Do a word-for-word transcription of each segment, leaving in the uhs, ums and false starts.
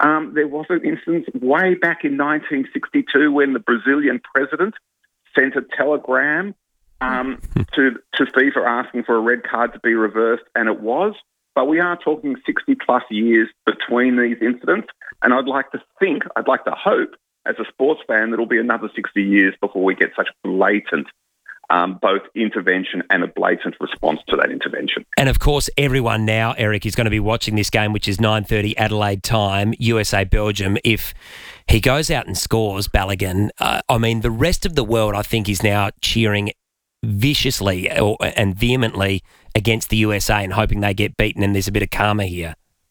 Um, there was an instance way back in nineteen sixty-two when the Brazilian president sent a telegram um, to, to FIFA asking for a red card to be reversed, and it was. But we are talking sixty-plus years between these incidents, and I'd like to think, I'd like to hope, as a sports fan, that it'll be another sixty years before we get such blatant Um, both intervention and a blatant response to that intervention. And, of course, everyone now, Eric, is going to be watching this game, which is nine thirty Adelaide time, U S A-Belgium. If he goes out and scores, Balogun, uh, I mean, the rest of the world, I think, is now cheering viciously or, and vehemently against the U S A and hoping they get beaten, and there's a bit of karma here.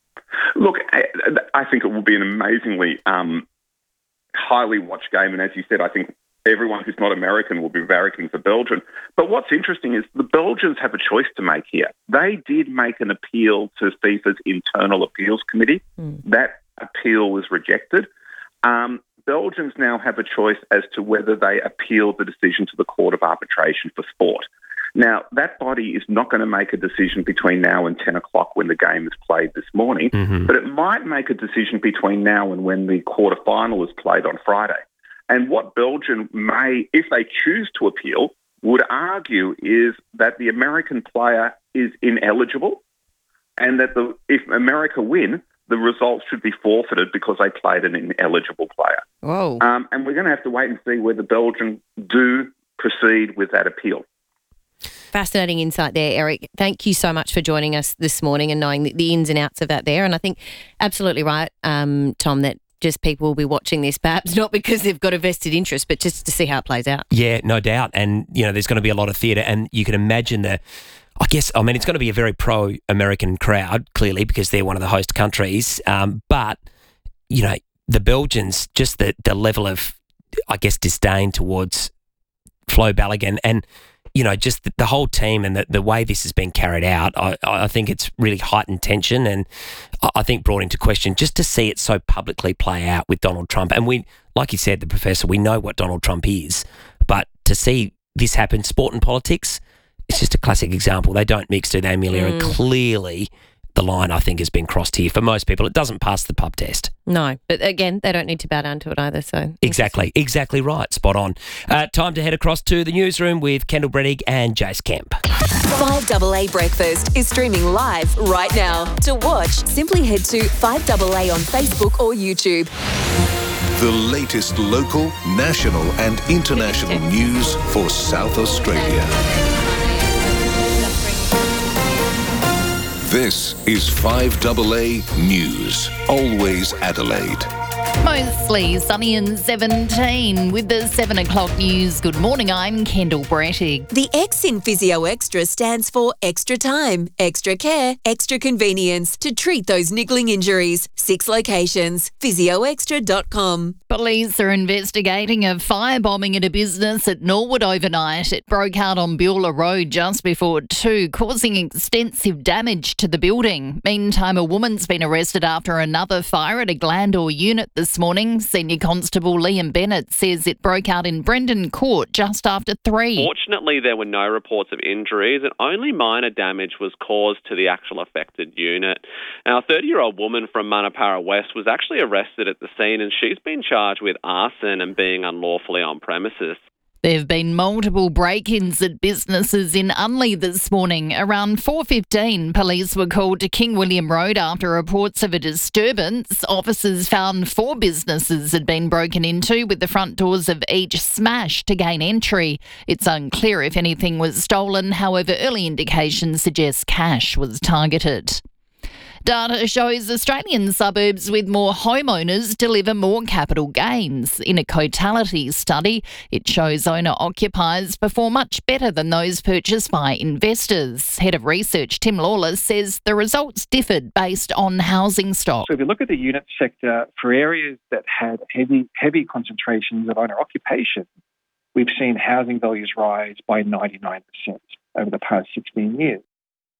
Look, I, I think it will be an amazingly um, highly watched game, and as you said, I think everyone who's not American will be barracking for Belgium. But what's interesting is the Belgians have a choice to make here. They did make an appeal to FIFA's Internal Appeals Committee. Mm. That appeal was rejected. Um, Belgians now have a choice as to whether they appeal the decision to the Court of Arbitration for Sport. Now, that body is not going to make a decision between now and ten o'clock when the game is played this morning, mm-hmm. but it might make a decision between now and when the quarterfinal is played on Friday. And what Belgium may, if they choose to appeal, would argue is that the American player is ineligible and that the, if America win, the results should be forfeited because they played an ineligible player. Whoa. Um, and we're going to have to wait and see whether Belgium do proceed with that appeal. Fascinating insight there, Eric. Thank you so much for joining us this morning and knowing the, the ins and outs of that there. And I think absolutely right, um, Tom, that just people will be watching this, perhaps not because they've got a vested interest, but just to see how it plays out. Yeah, no doubt. And, you know, there's going to be a lot of theatre, and you can imagine the, I guess, I mean, it's going to be a very pro-American crowd, clearly, because they're one of the host countries. Um, but, you know, the Belgians, just the, the level of, I guess, disdain towards Flo Balogun and, you know, just the, the whole team and the, the way this has been carried out, I, I think it's really heightened tension and I think brought into question just to see it so publicly play out with Donald Trump. And we, like you said, the professor, we know what Donald Trump is, but to see this happen, sport and politics, it's just a classic example. They don't mix, do they, Amelia? Mm. And clearly the line, I think, has been crossed here. For most people, it doesn't pass the pub test. No, but again, they don't need to bow down to it either. So Exactly, exactly right. Spot on. Uh, time to head across to the newsroom with Kendall Brettig and Jace Kemp. five A A Breakfast is streaming live right now. To watch, simply head to five A A on Facebook or YouTube. The latest local, national and international news for South Australia. This is five A A News, always Adelaide. Mostly sunny and seventeen with the seven o'clock news. Good morning, I'm Kendall Brettig. The X in Physio Extra stands for extra time, extra care, extra convenience to treat those niggling injuries. Six locations, physio extra dot com. Police are investigating a firebombing at a business at Norwood overnight. It broke out on Beulah Road just before two, causing extensive damage to the building. Meantime, a woman's been arrested after another fire at a Glandore unit this morning. Senior Constable Liam Bennett says it broke out in Brendan Court just after three. Fortunately, there were no reports of injuries and only minor damage was caused to the actual affected unit. Now, a thirty-year-old woman from Manapara West was actually arrested at the scene and she's been charged with arson and being unlawfully on premises. There have been multiple break-ins at businesses in Unley this morning. Around four fifteen, police were called to King William Road after reports of a disturbance. Officers found four businesses had been broken into, with the front doors of each smashed to gain entry. It's unclear if anything was stolen. However, early indications suggest cash was targeted. Data shows Australian suburbs with more homeowners deliver more capital gains. In a Cotality study, it shows owner-occupiers perform much better than those purchased by investors. Head of Research Tim Lawless says the results differed based on housing stock. So if you look at the unit sector, for areas that had heavy, heavy concentrations of owner-occupation, we've seen housing values rise by ninety-nine percent over the past sixteen years.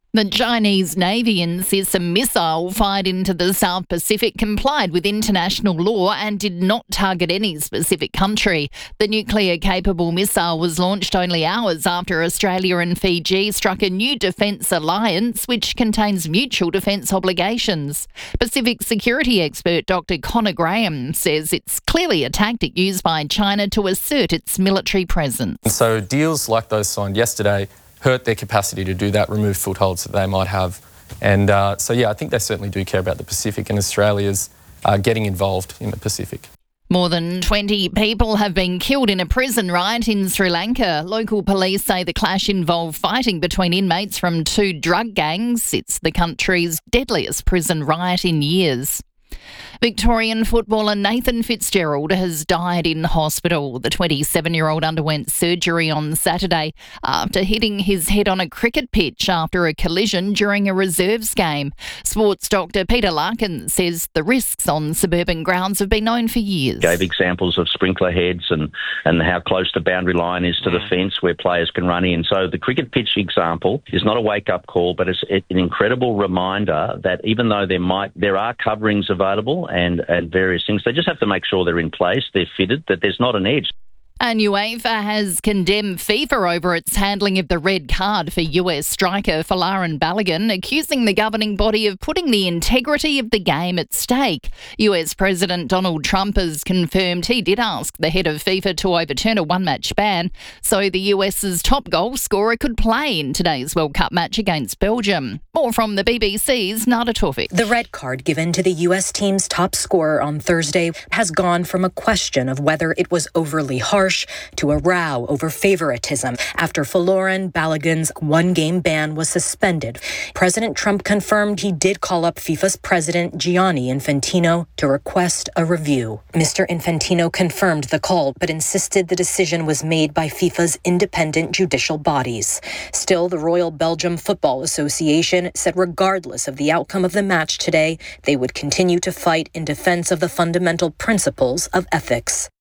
The Chinese Navy insists a missile fired into the South Pacific complied with international law and did not target any specific country. The nuclear-capable missile was launched only hours after Australia and Fiji struck a new defence alliance which contains mutual defence obligations. Pacific security expert Doctor Connor Graham says it's clearly a tactic used by China to assert its military presence. So deals like those signed yesterday hurt their capacity to do that, remove footholds that they might have. And uh, so, yeah, I think they certainly do care about the Pacific, and Australia's uh, getting involved in the Pacific. More than twenty people have been killed in a prison riot in Sri Lanka. Local police say the clash involved fighting between inmates from two drug gangs. It's the country's deadliest prison riot in years. Victorian footballer Nathan Fitzgerald has died in hospital. The twenty-seven-year-old underwent surgery on Saturday after hitting his head on a cricket pitch after a collision during a reserves game. Sports doctor Peter Larkin says the risks on suburban grounds have been known for years. Gave examples of sprinkler heads and, and how close the boundary line is to the fence where players can run in. So the cricket pitch example is not a wake-up call, but it's an incredible reminder that even though there might there are coverings available and, and various things, they just have to make sure they're in place, they're fitted, that there's not an edge. And UEFA has condemned FIFA over its handling of the red card for U S striker Folarin Balogun, accusing the governing body of putting the integrity of the game at stake. U S President Donald Trump has confirmed he did ask the head of FIFA to overturn a one-match ban so the US's top goal scorer could play in today's World Cup match against Belgium. More from the B B C's Nada Tawfik. The red card given to the U S team's top scorer on Thursday has gone from a question of whether it was overly harsh to a row over favoritism after Folarin Balogun's one-game ban was suspended. President Trump confirmed he did call up FIFA's president Gianni Infantino to request a review. Mister Infantino confirmed the call but insisted the decision was made by FIFA's independent judicial bodies. Still, the Royal Belgium Football Association said regardless of the outcome of the match today, they would continue to fight in defense of the fundamental principles of ethics.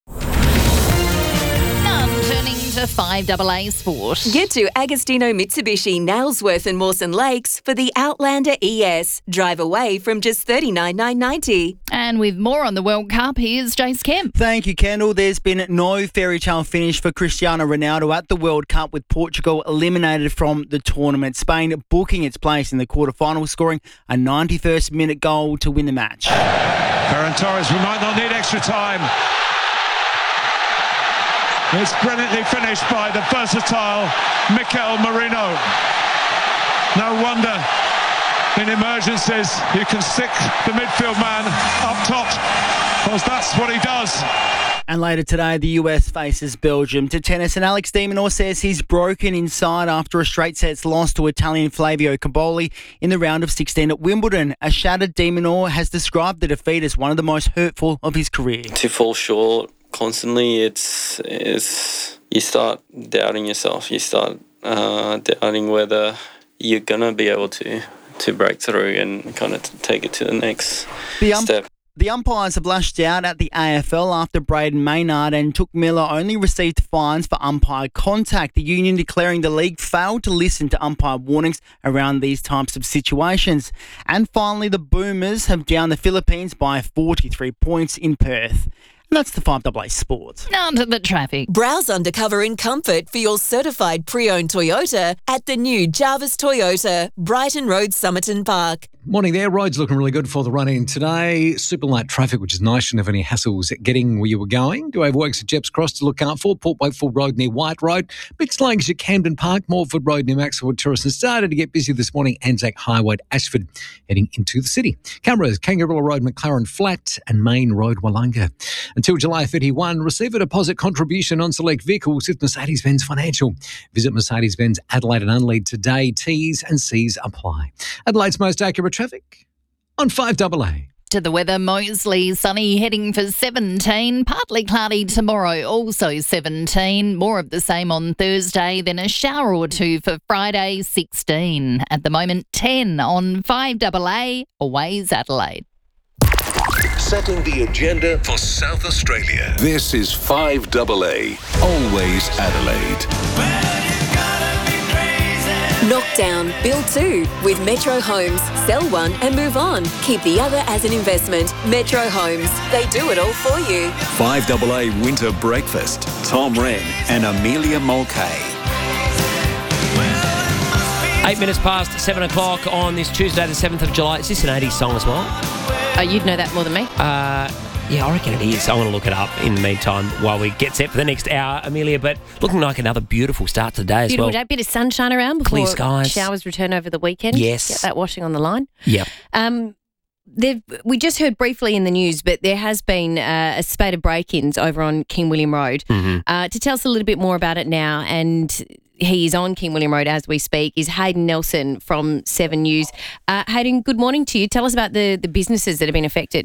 To five A A Sport. Get to Agostino Mitsubishi, Nailsworth and Mawson Lakes for the Outlander E S. Drive away from just thirty-nine thousand nine hundred ninety dollars. And with more on the World Cup, here's Jace Kemp. Thank you, Kendall. There's been no fairy tale finish for Cristiano Ronaldo at the World Cup, with Portugal eliminated from the tournament. Spain booking its place in the quarterfinals, scoring a ninety-first minute goal to win the match. Ferran Torres, we might not need extra time. It's brilliantly finished by the versatile Mikel Merino. No wonder in emergencies you can stick the midfield man up top, because that's what he does. And later today, the U S faces Belgium. To tennis, and Alex de Minaur says he's broken inside after a straight sets loss to Italian Flavio Cobolli in the round of sixteen at Wimbledon. A shattered de Minaur has described the defeat as one of the most hurtful of his career. To fall short constantly, it's, it's you start doubting yourself. You start uh, doubting whether you're going to be able to, to break through and kind of take it to the next the um- step. The umpires have lashed out at the A F L after Braden Maynard and Touk Miller only received fines for umpire contact, the union declaring the league failed to listen to umpire warnings around these types of situations. And finally, the Boomers have downed the Philippines by forty-three points in Perth. And that's the five A A Sports. On to the traffic. Browse undercover in comfort for your certified pre-owned Toyota at the new Jarvis Toyota, Brighton Road, Somerton Park. Morning there. Roads looking really good for the run-in today. Super light traffic, which is nice. Shouldn't have any hassles getting where you were going. Do have works at Jeps Cross to look out for. Port Wakefield Road near White Road. Big sluggish at Camden Park. Morford Road near Maxwell Terrace. And started to get busy this morning. Anzac Highway at Ashford heading into the city. Cameras, Kangaroo Road, McLaren Flat and Main Road, Wollonga. Until July thirty-first, receive a deposit contribution on select vehicles with Mercedes-Benz Financial. Visit Mercedes-Benz Adelaide and Unlead today. T's and C's apply. Adelaide's most accurate traffic on five A A. To the weather, mostly sunny, heading for seventeen. Partly cloudy tomorrow, also seventeen. More of the same on Thursday, then a shower or two for Friday, sixteen. At the moment, ten on five A A, Always Adelaide. Setting the agenda for South Australia. This is five A A, Always Adelaide. Knockdown, build two with Metro Homes. Sell one and move on. Keep the other as an investment. Metro Homes. They do it all for you. five A A Winter Breakfast. Tom Wren and Amelia Mulcahy. Eight minutes past seven o'clock on this Tuesday, the seventh of July. Is this an eighties song as well? Oh, you'd know that more than me. Uh, yeah, I reckon it is. I want to look it up in the meantime while we get set for the next hour, Amelia. But looking like another beautiful start to the day as Beautiful well. day, bit of sunshine around before Clear skies. showers return over the weekend. Yes. Get that washing on the line. Yeah. Um, They've, we just heard briefly in the news, but there has been uh, a spate of break-ins over on King William Road. Mm-hmm. Uh, to tell us a little bit more about it now, and he is on King William Road as we speak, is Hayden Nelson from Seven News. Uh, Hayden, good morning to you. Tell us about the, the businesses that have been affected.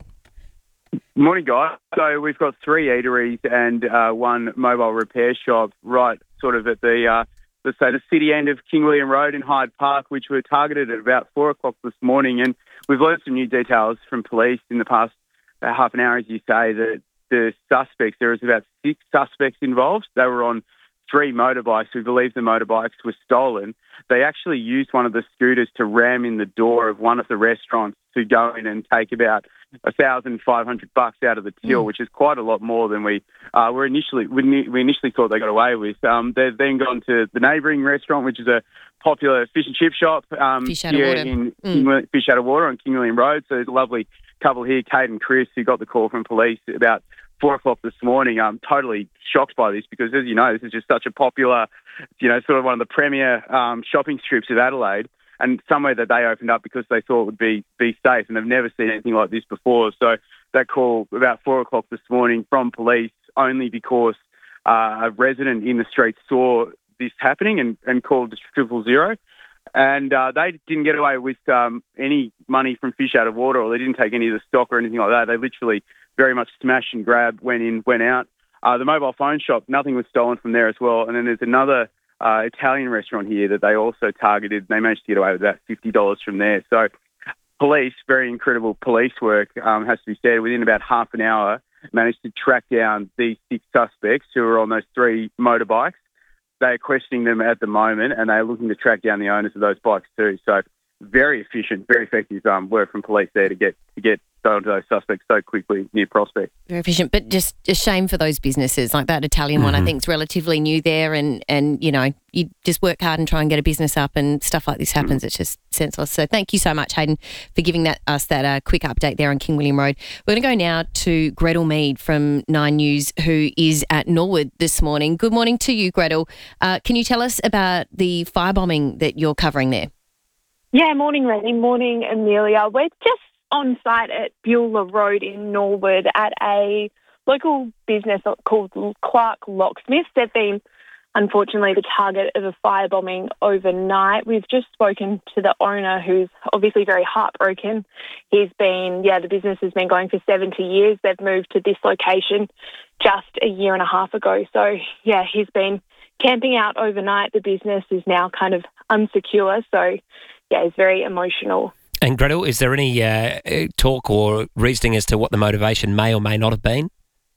Morning, guys. So we've got three eateries and uh, one mobile repair shop right sort of at the, uh, let's say, the city end of King William Road in Hyde Park, which were targeted at about four o'clock this morning. And we've learned some new details from police in the past uh, half an hour, as you say, that the suspects, there was about six suspects involved. They were on three motorbikes. We believe the motorbikes were stolen. They actually used one of the scooters to ram in the door of one of the restaurants to go in and take about a thousand five hundred bucks out of the till, mm. which is quite a lot more than we uh, were initially we, we initially thought they got away with. Um, they've then gone to the neighbouring restaurant, which is a popular fish and chip shop um, Fish out of here water. in Mm. King William, Fish Out of Water on King William Road. So there's a lovely couple here, Kate and Chris, who got the call from police about four o'clock this morning. I'm totally shocked by this because, as you know, this is just such a popular, you know, sort of one of the premier um, shopping strips of Adelaide, and somewhere that they opened up because they thought would be be safe, and they've never seen anything like this before. So that call about four o'clock this morning from police only because uh, a resident in the street saw this happening and, and called triple zero. And uh, they didn't get away with um, any money from Fish Out of Water, or they didn't take any of the stock or anything like that. They literally very much smash and grab, went in, went out. Uh, the mobile phone shop, nothing was stolen from there as well. And then there's another uh, Italian restaurant here that they also targeted. They managed to get away with about fifty dollars from there. So police, very incredible police work, um, has to be said, within about half an hour, managed to track down these six suspects who were on those three motorbikes. They're questioning them at the moment, and they're looking to track down the owners of those bikes too. So very efficient, very effective um, work from police there to get to get onto those suspects so quickly near Prospect. Very efficient, but just a shame for those businesses. Like that Italian mm-hmm. one, I think is relatively new there, and, and, you know, you just work hard and try and get a business up, and stuff like this happens. Mm-hmm. It's just senseless. So thank you so much, Hayden, for giving that us that uh, quick update there on King William Road. We're going to go now to Gretel Mead from Nine News, who is at Norwood this morning. Good morning to you, Gretel. Uh, can you tell us about the firebombing that you're covering there? Yeah, morning, Lenny. Morning, Amelia. We're just on site at Beulah Road in Norwood at a local business called Clark Locksmiths. They've been, unfortunately, the target of a firebombing overnight. We've just spoken to the owner, who's obviously very heartbroken. He's been, yeah, the business has been going for seventy years. They've moved to this location just a year and a half ago. So, yeah, he's been camping out overnight. The business is now kind of unsecure. So, yeah, it's very emotional. And Gretel, is there any uh, talk or reasoning as to what the motivation may or may not have been?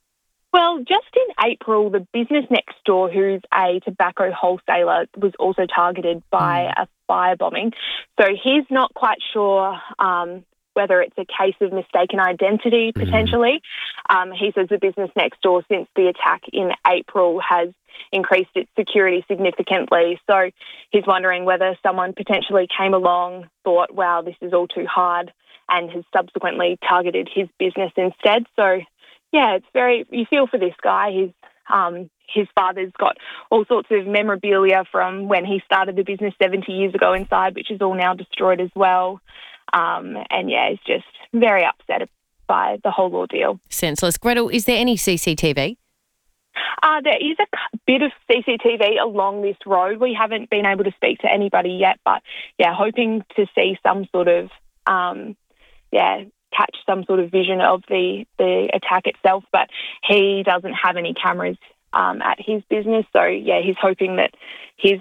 Well, just in April, the business next door, who's a tobacco wholesaler, was also targeted by mm. a firebombing. So he's not quite sure um, whether it's a case of mistaken identity, potentially. Mm. Um, he says the business next door, since the attack in April, has increased its security significantly. So he's wondering whether someone potentially came along, thought, wow, this is all too hard, and has subsequently targeted his business instead. So, yeah, it's very, you feel for this guy. He's, um, his father's got all sorts of memorabilia from when he started the business seventy years ago inside, which is all now destroyed as well. Um, and, yeah, he's just very upset by the whole ordeal. Senseless. Gretel, is there any C C T V? Uh, there is a bit of C C T V along this road. We haven't been able to speak to anybody yet, but, yeah, hoping to see some sort of, um, yeah, catch some sort of vision of the, the attack itself. But he doesn't have any cameras um, at his business. So, yeah, he's hoping that his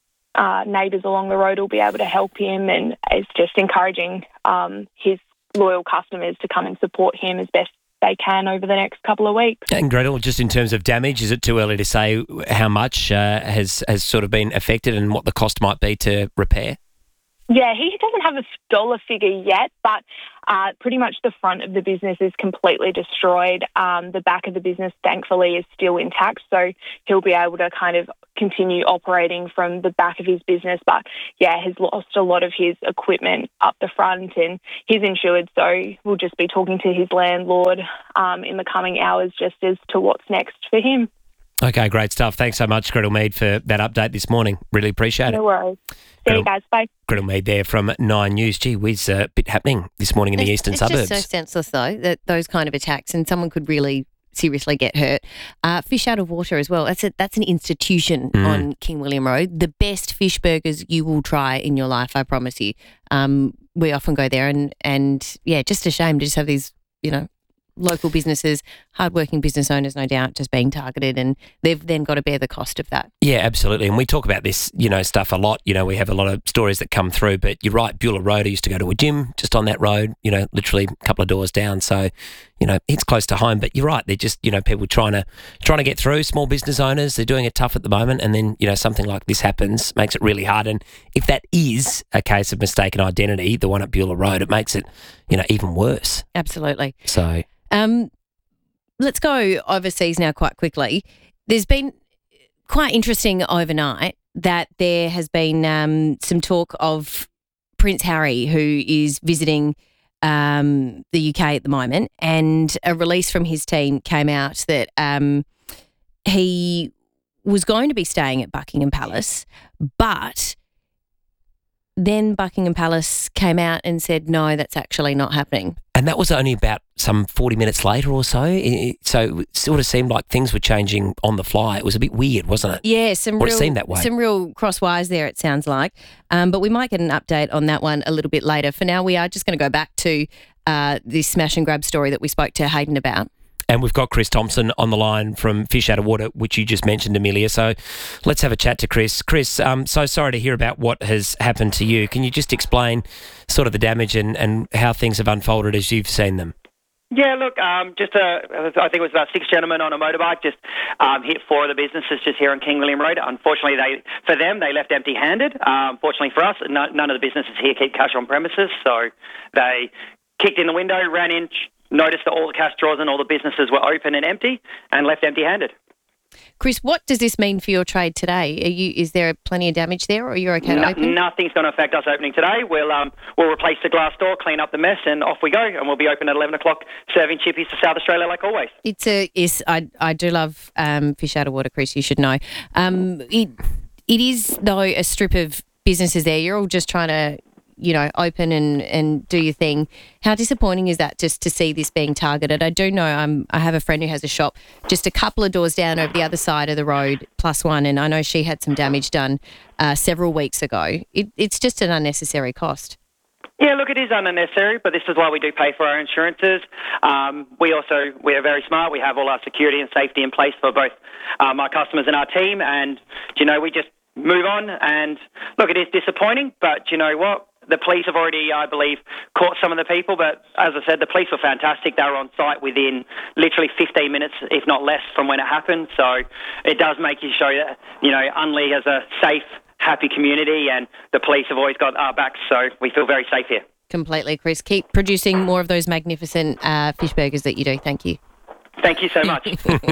uh, neighbours along the road will be able to help him, and is just encouraging um, his loyal customers to come and support him as best they can over the next couple of weeks. And Gretel, just in terms of damage, is it too early to say how much uh, has has sort of been affected and what the cost might be to repair? Yeah, he doesn't have a dollar figure yet, but uh, pretty much the front of the business is completely destroyed. Um, the back of the business, thankfully, is still intact, so he'll be able to kind of continue operating from the back of his business. But, yeah, he's lost a lot of his equipment up the front and he's insured, so we'll just be talking to his landlord um, in the coming hours just as to what's next for him. Okay, great stuff. Thanks so much, Gretel Mead, for that update this morning. Really appreciate it. No worries. See Gretel, you guys. Bye. Gretel Mead there from Nine News. Gee whiz, a bit happening this morning in the It's- eastern it's suburbs. just so senseless, though, that those kind of attacks, and someone could really seriously get hurt. Uh, fish out of water as well. That's a, that's an institution Mm. on King William Road. The best fish burgers you will try in your life, I promise you. Um, we often go there, and and yeah, just a shame to just have these, you know, local businesses, hardworking business owners, no doubt, just being targeted, and they've then got to bear the cost of that. Yeah, absolutely. And we talk about this, you know, stuff a lot. You know, we have a lot of stories that come through, but you're right, Beulah Road, I used to go to a gym just on that road, you know, literally a couple of doors down. So, you know, it's close to home, but you're right. They're just, you know, people trying to trying to get through, small business owners, they're doing it tough at the moment. And then, you know, something like this happens, makes it really hard. And if that is a case of mistaken identity, the one at Beulah Road, it makes it, you know, even worse. Absolutely. So... Um, let's go overseas now quite quickly. There's been quite interesting overnight that there has been um, some talk of Prince Harry, who is visiting um, the U K at the moment, and a release from his team came out that um, he was going to be staying at Buckingham Palace, but then Buckingham Palace came out and said, no, that's actually not happening. And that was only about some forty minutes later or so. It, so it sort of seemed like things were changing on the fly. It was a bit weird, wasn't it? Yeah, some or real, it seemed that way. some real cross wires there, it sounds like. Um, but we might get an update on that one a little bit later. For now, we are just going to go back to uh, this smash and grab story that we spoke to Hayden about. And we've got Chris Thompson on the line from Fish Out of Water, which you just mentioned, Amelia. So let's have a chat to Chris. Chris, um, so sorry to hear about what has happened to you. Can you just explain sort of the damage and, and how things have unfolded as you've seen them? Yeah, look, um, just a, I think it was about six gentlemen on a motorbike just um, hit four of the businesses just here on King William Road. Unfortunately, they for them, they left empty-handed. Um, fortunately for us, no, none of the businesses here keep cash on premises, so they kicked in the window, ran in, noticed that all the cash drawers and all the businesses were open and empty, and left empty-handed. Chris, what does this mean for your trade today? Are you, is there plenty of damage there, or are you okay to No, open? nothing's going to affect us opening today. We'll um, we'll replace the glass door, clean up the mess, and off we go. And we'll be open at eleven o'clock, serving chippies to South Australia like always. It's a yes. I I do love um, Fish Out of Water, Chris. You should know. Um, it it is though a strip of businesses there. You're all just trying to, you know, open and, and do your thing. How disappointing is that just to see this being targeted? I do know um, I have a friend who has a shop just a couple of doors down over the other side of the road, plus one, and I know she had some damage done uh, several weeks ago. It, it's just an unnecessary cost. Yeah, look, it is unnecessary, but this is why we do pay for our insurances. Um, we also, we are very smart. We have all our security and safety in place for both um, our customers and our team, and, you know, we just move on. And, look, it is disappointing, but you know what? The police have already, I believe, caught some of the people, but as I said, the police were fantastic. They were on site within literally fifteen minutes, if not less, from when it happened. So it does make you show that, you know, Unley has a safe, happy community, and the police have always got our backs, so we feel very safe here. Completely, Chris. Keep producing more of those magnificent uh, fish burgers that you do. Thank you. Thank you so much.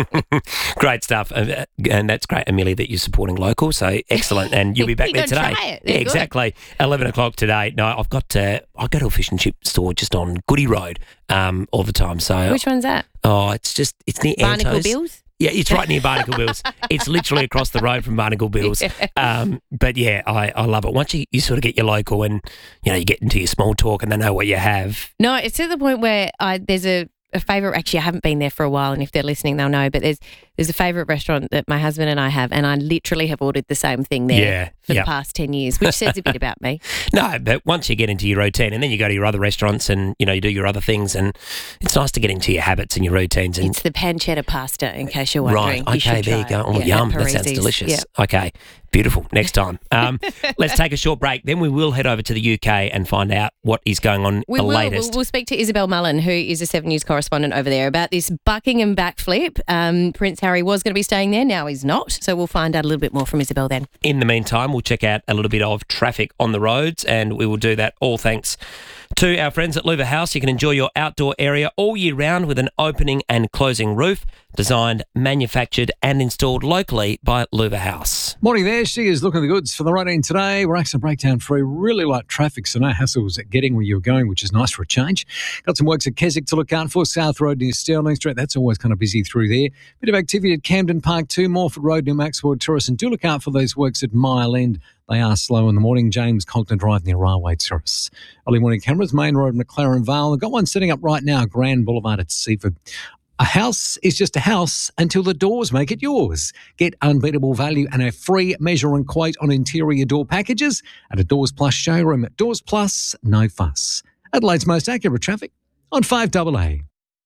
Great stuff. Uh, and that's great, Amelia, that you're supporting local. So excellent. And you'll be back You there gotta today. try it. They're Yeah, good. exactly. eleven o'clock today. No, I've got, uh, I go to a fish and chip store just on Goody Road um, all the time. So Which one's that? Oh, it's just, it's near Barnacle Antos. Bills? Yeah, it's right near Barnacle Bills. It's literally across the road from Barnacle Bills. Um, but yeah, I, I love it. Once you, you sort of get your local and, you know, you get into your small talk and they know what you have. No, it's to the point where I there's a, a favourite. Actually, I haven't been there for a while, and if they're listening, they'll know. But there's there's a favourite restaurant that my husband and I have, and I literally have ordered the same thing there Yeah, for yep. the past ten years, which says a bit about me. No, but once you get into your routine and then you go to your other restaurants and, you know, you do your other things and it's nice to get into your habits and your routines. And It's the pancetta pasta, in case you're wondering. right, You okay, should there you try go. it. Oh, Yeah, yum, at that sounds Parisi's. delicious. Yeah. Okay. Beautiful. Next time. Um, let's take a short break. Then we will head over to the U K and find out what is going on We the will. latest. We'll, we'll speak to Isabel Mullen, who is a Seven News correspondent over there, about this Buckingham backflip. Um, Prince Harry was going to be staying there. Now he's not. So we'll find out a little bit more from Isabel then. In the meantime, we'll check out a little bit of traffic on the roads, and we will do that all thanks to our friends at Louver House. You can enjoy your outdoor area all year round with an opening and closing roof, designed, manufactured and installed locally by Louver House. Morning there. She is looking the goods for the road in today. We're accident breakdown free, really light traffic, so no hassles at getting where you're going, which is nice for a change. Got some works at Keswick to look out for. South Road near Stirling Street, that's always kind of busy through there. Bit of activity at Camden Park too, Morford Road near Maxwell Terrace, and do look out for those works at Mile End. They are slow in the morning. James Conkton Drive near Railway Terrace. Early morning cameras, Main Road, McLaren Vale. They've got one setting up right now, Grand Boulevard at Seaford. A house is just a house until the doors make it yours. Get unbeatable value and a free measure and quote on interior door packages at a Doors Plus showroom. At Doors Plus, no fuss. Adelaide's most accurate traffic on five A A.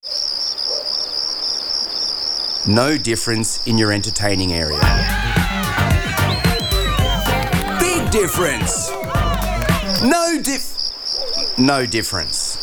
No difference in your entertaining area. Big difference. No dif... No difference.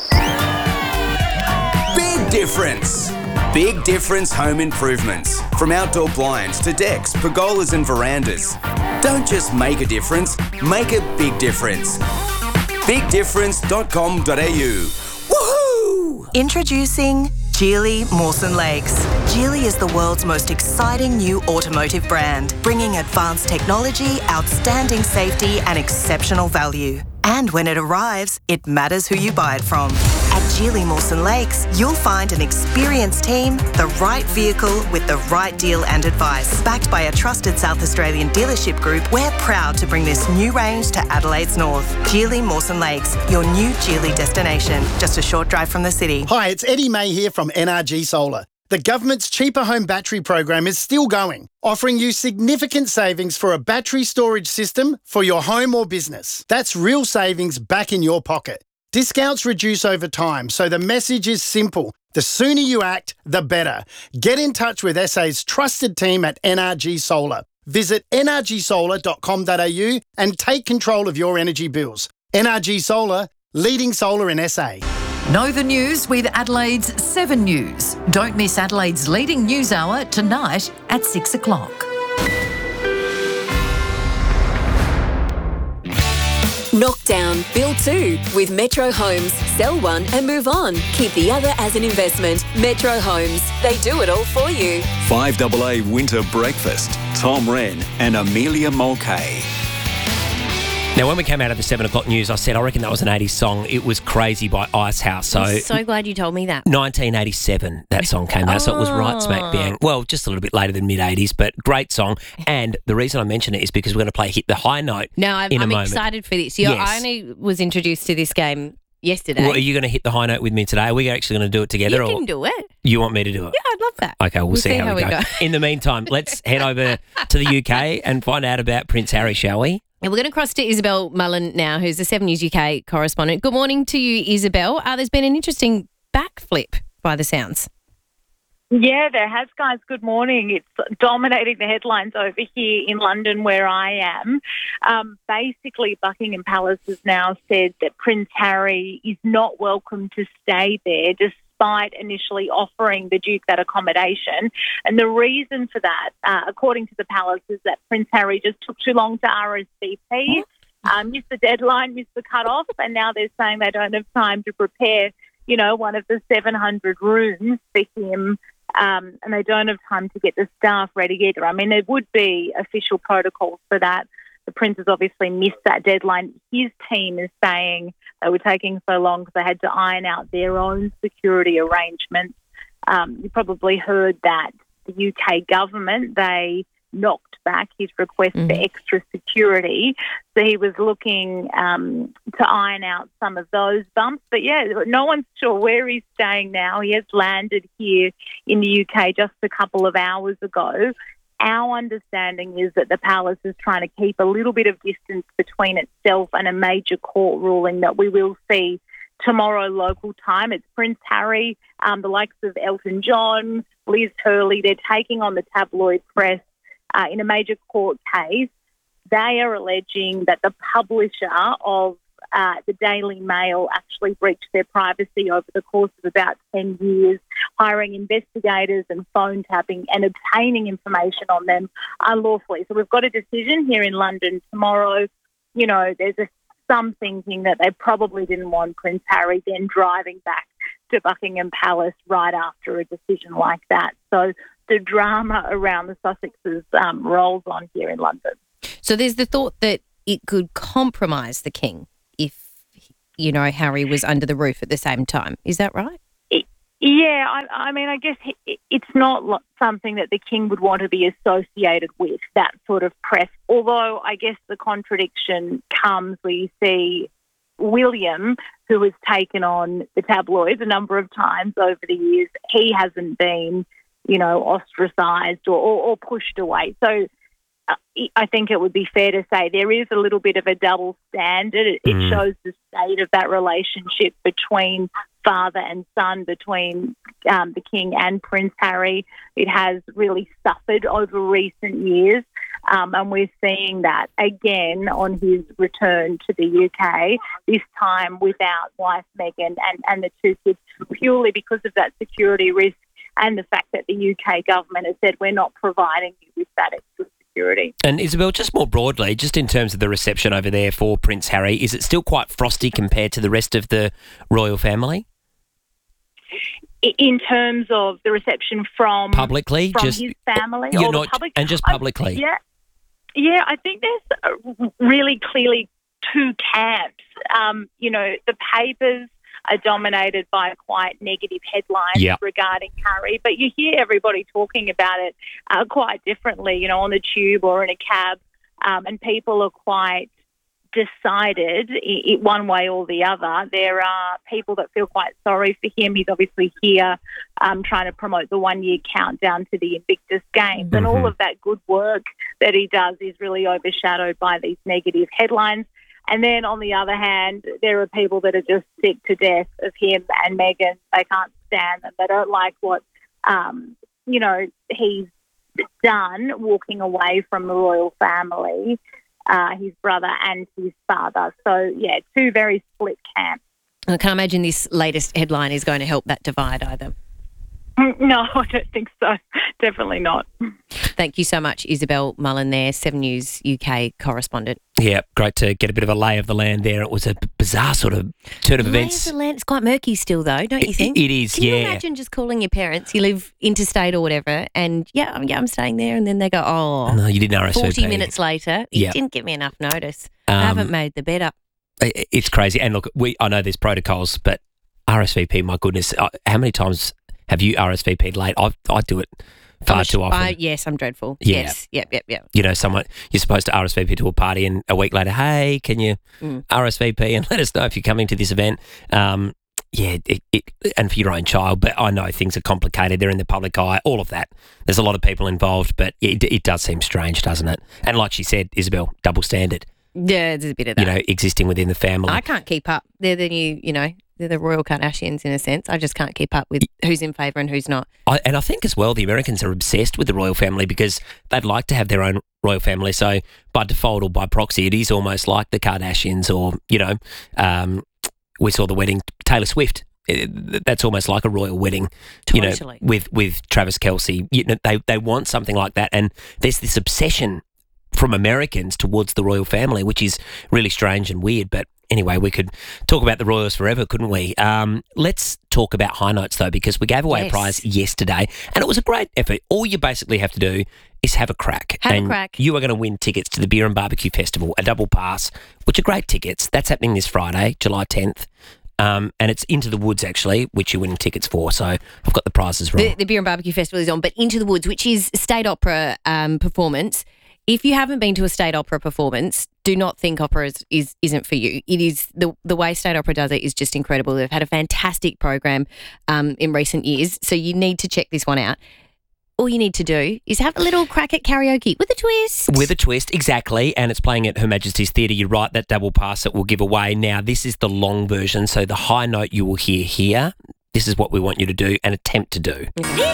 Big difference. Big difference home improvements. From outdoor blinds to decks, pergolas and verandas. Don't just make a difference, make a big difference. big difference dot com dot a u. Woohoo! Introducing Geely Mawson Lakes. Geely is the world's most exciting new automotive brand, bringing advanced technology, outstanding safety and exceptional value. And when it arrives, it matters who you buy it from. At Geely Mawson Lakes, you'll find an experienced team, the right vehicle with the right deal and advice. Backed by a trusted South Australian dealership group, we're proud to bring this new range to Adelaide's north. Geely Mawson Lakes, your new Geely destination, just a short drive from the city. Hi, it's Eddie May here from N R G Solar. The government's Cheaper Home Battery program is still going, offering you significant savings for a battery storage system for your home or business. That's real savings back in your pocket. Discounts reduce over time, so the message is simple. The sooner you act, the better. Get in touch with S A's trusted team at N R G Solar. Visit n r g solar dot com dot a u and take control of your energy bills. N R G Solar, leading solar in S A. Know the news with Adelaide's Seven News. Don't miss Adelaide's leading news hour tonight at six o'clock. Knock down, build two with Metro Homes. Sell one and move on. Keep the other as an investment. Metro Homes. They do it all for you. five A A Winter Breakfast. Tom Wren and Amelia Mulcahy. Now, when we came out of the seven o'clock news, I said I reckon that was an eighties song. It was Crazy by Icehouse. So, I'm so glad you told me that. nineteen eighty-seven, that song came out, so it was right smack bang. Well, just a little bit later than mid-eighties, but great song. And the reason I mention it is because we're going to play Hit the High Note No, I'm, in a I'm moment. excited for this. You know, Yes. I only was introduced to this game yesterday. Well, are you going to hit the high note with me today? Are we actually going to do it together? You or can do it. You want me to do it? Yeah, I'd love that. Okay, we'll, We'll see, how, we go. In the meantime, let's head over to the U K and find out about Prince Harry, shall we? And we're going to cross to Isabel Mullen now, who's the Seven News U K correspondent. Good morning to you, Isabel. Uh, there's been an interesting backflip by the sounds. Yeah, there has, guys. Good morning. It's dominating the headlines over here in London where I am. Um, basically, Buckingham Palace has now said that Prince Harry is not welcome to stay there despite initially offering the Duke that accommodation. And the reason for that, uh, according to the Palace, is that Prince Harry just took too long to R S V P, um, missed the deadline, missed the cut-off, and now they're saying they don't have time to prepare, you know, one of the seven hundred rooms for him. Um, and they don't have time to get the staff ready either. I mean, there would be official protocols for that. The Prince has obviously missed that deadline. His team is saying they were taking so long because they had to iron out their own security arrangements. Um, you probably heard that the U K government, they knocked back his request mm-hmm. for extra security. So he was looking um, to iron out some of those bumps. But, yeah, no one's sure where he's staying now. He has landed here in the U K just a couple of hours ago. Our understanding is that the palace is trying to keep a little bit of distance between itself and a major court ruling that we will see tomorrow local time. It's Prince Harry, um, the likes of Elton John, Liz Hurley. They're taking on the tabloid press uh, in a major court case. They are alleging that the publisher of uh, the Daily Mail actually breached their privacy over the course of about ten years, hiring investigators and phone tapping and obtaining information on them unlawfully. So we've got a decision here in London tomorrow. You know, there's a, some thinking that they probably didn't want Prince Harry then driving back to Buckingham Palace right after a decision like that. So the drama around the Sussexes um, rolls on here in London. So there's the thought that it could compromise the king if, you know, Harry was under the roof at the same time. Is that right? It, yeah, I, I mean, I guess it, it's not lo- something that the king would want to be associated with, that sort of press. Although I guess the contradiction comes where you see William, who has taken on the tabloids a number of times over the years, he hasn't been, you know, ostracised or, or, or pushed away. So I think it would be fair to say there is a little bit of a double standard. It, Mm. it shows the state of that relationship between father and son, between um, the King and Prince Harry. It has really suffered over recent years, um, and we're seeing that again on his return to the U K, this time without wife Meghan and, and the two kids, purely because of that security risk and the fact that the U K government has said we're not providing you with that extra security. And Isabel, just more broadly, just in terms of the reception over there for Prince Harry, is it still quite frosty compared to the rest of the royal family? In terms of the reception from Publicly? from just, his family you're or not, the public, and just I- publicly? yeah, yeah. I think there's uh, really clearly two camps. Um, you know, the papers are dominated by quite negative headlines Yeah. regarding Harry, but you hear everybody talking about it uh, quite differently, you know, on the tube or in a cab, um, and people are quite decided i- i- one way or the other. There are people that feel quite sorry for him. He's obviously here um, trying to promote the one-year countdown to the Invictus Games, and all Mhm. of that good work that he does is really overshadowed by these negative headlines. And then, on the other hand, there are people that are just sick to death of him and Meghan. They can't stand them. They don't like what, um, you know, he's done walking away from the royal family, uh, his brother and his father. So, yeah, two very split camps. I can't imagine this latest headline is going to help that divide either. No, I don't think so. Definitely not. Thank you so much, Isabel Mullen there, Seven News U K correspondent. Yeah, great to get a bit of a lay of the land there. It was a b- bizarre sort of turn of events. The land, it's quite murky still, though, don't you It- think? it is, Can you yeah. imagine just calling your parents, you live interstate or whatever, and yeah, I'm- yeah, I'm staying there, and then they go, oh, No, you didn't R S V P. forty minutes later, you Yeah. didn't give me enough notice. Um, I haven't made the bed up. I- It's crazy. And look, we I know there's protocols, but R S V P, my goodness, uh, how many times have you R S V P'd late? I I do it far I'm a sh- too often. I, yes, I'm dreadful. Yeah. Yes, yep, yep, yep. You know, someone you're supposed to R S V P to a party, and a week later, hey, can you Mm. R S V P and let us know if you're coming to this event? Um, yeah, it, it, and for your own child. But I know things are complicated. They're in the public eye. All of that. There's a lot of people involved, but it, it does seem strange, doesn't it? And like she said, Isabel, double standard. Yeah, there's a bit of that. You know, existing within the family. I can't keep up. They're the new, you know, they're the royal Kardashians in a sense. I just can't keep up with who's in favour and who's not. I, and I think as well, the Americans are obsessed with the royal family because they'd like to have their own royal family. So by default or by proxy, it is almost like the Kardashians, or, you know, um, we saw the wedding, Taylor Swift. It- That's almost like a royal wedding, you know, Totally. with, with Travis Kelce. You know, they, they want something like that. And there's this obsession from Americans towards the royal family, which is really strange and weird. But anyway, we could talk about the royals forever, couldn't we? Um, let's talk about High Notes, though, because we gave away Yes. a prize yesterday, and it was a great effort. All you basically have to do is have a crack. Have a and crack. You are going to win tickets to the Beer and Barbecue Festival, a double pass, which are great tickets. That's happening this Friday, July tenth. Um, and it's Into the Woods, actually, which you're winning tickets for. So I've got the prizes wrong. The, the Beer and Barbecue Festival is on, but Into the Woods, which is state opera um, performance. If you haven't been to a state opera performance, do not think opera is, is, isn't for you. It is the the way state opera does it is just incredible. They've had a fantastic program um, in recent years, so you need to check this one out. All you need to do is have a little crack at karaoke with a twist. With a twist, exactly. And it's playing at Her Majesty's Theatre. You're right, that double pass that we'll give away. Now, this is the long version, so the high note you will hear here, this is what we want you to do and attempt to do.